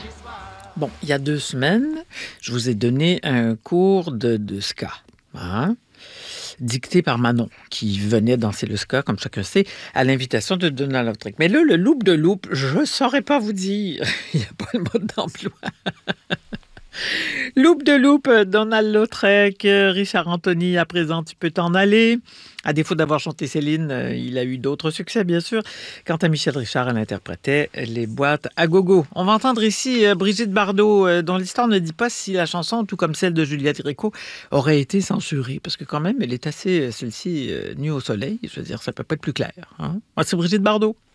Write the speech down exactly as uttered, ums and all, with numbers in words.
Bon, il y a deux semaines, je vous ai donné un cours de, de ska, hein, dicté par Manon, qui venait danser le ska, comme chacun sait, à l'invitation de Donald Lautrec. Mais là, le loop de loop, je ne saurais pas vous dire. Il n'y a pas le mode d'emploi. Loop de loop, Donald Lautrec, Richard Anthony, à présent, tu peux t'en aller. À défaut d'avoir chanté Céline, il a eu d'autres succès, bien sûr. Quant à Michel Richard, elle interprétait les boîtes à gogo. On va entendre ici Brigitte Bardot, dont l'histoire ne dit pas si la chanson, tout comme celle de Juliette Gréco, aurait été censurée. Parce que quand même, elle est assez, celle-ci, nue au soleil. Je veux dire, ça peut pas être plus clair. Hein? Moi, c'est Brigitte Bardot.